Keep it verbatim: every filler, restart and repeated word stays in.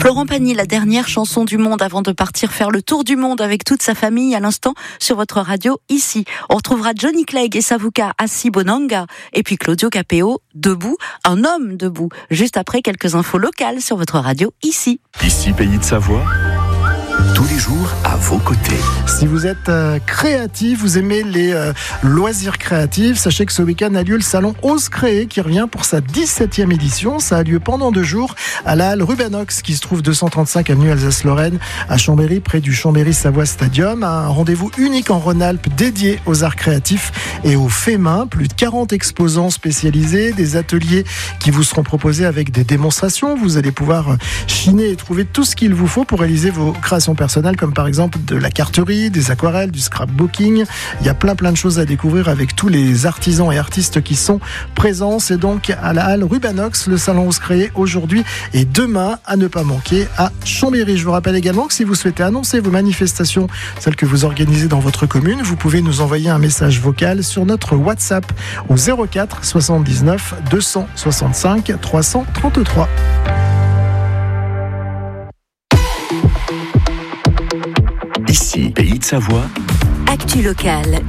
Florent Pagny, la dernière chanson du monde avant de partir faire le tour du monde avec toute sa famille à l'instant sur votre radio ici. On retrouvera Johnny Clegg et Savuka assis Bonanga et puis Claudio Capéo debout, un homme debout, juste après quelques infos locales sur votre radio ici. Ici, Pays de Savoie. Tous les jours à vos côtés. Si vous êtes euh, créatif, vous aimez les euh, loisirs créatifs, sachez que ce week-end a lieu le salon Ose Créer qui revient pour sa dix-septième édition. Ça a lieu pendant deux jours à la halle Rubanox qui se trouve deux cent trente-cinq avenue Alsace-Lorraine à Chambéry, près du Chambéry-Savoie Stadium. Un rendez-vous unique en Rhône-Alpes dédié aux arts créatifs et aux faits main. Plus de quarante exposants spécialisés, des ateliers qui vous seront proposés avec des démonstrations. Vous allez pouvoir chiner et trouver tout ce qu'il vous faut pour réaliser vos créations personnelles, comme par exemple de la carterie, des aquarelles, du scrapbooking. Il y a plein plein de choses à découvrir avec tous les artisans et artistes qui sont présents. C'est donc à la halle Rubanox, le salon Ose Créer aujourd'hui et demain à ne pas manquer à Chambéry. Je vous rappelle également que si vous souhaitez annoncer vos manifestations, celles que vous organisez dans votre commune, vous pouvez nous envoyer un message vocal sur notre WhatsApp au zéro quatre soixante-dix-neuf deux cent soixante-cinq trois cent trente-trois. Ici, Pays de Savoie. Actu locale.